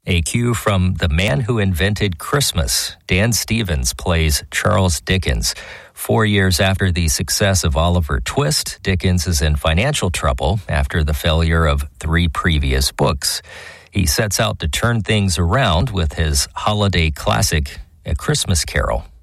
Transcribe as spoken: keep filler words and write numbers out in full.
A cue from The Man Who Invented Christmas. Dan Stevens plays Charles Dickens. Four years after the success of Oliver Twist, Dickens is in financial trouble after the failure of three previous books. He sets out to turn things around with his holiday classic, A Christmas Carol.